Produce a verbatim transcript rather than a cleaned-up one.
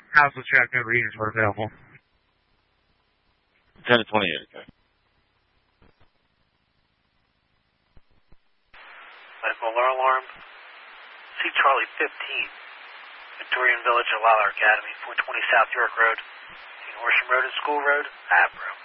How's the Chattanooga units were available? ten to twenty-eight, okay. Alarm, alarm. C Charlie fifteen, Victorian Village at Lawler Academy, four twenty South York Road, between Horsham Road and School Road, Abro.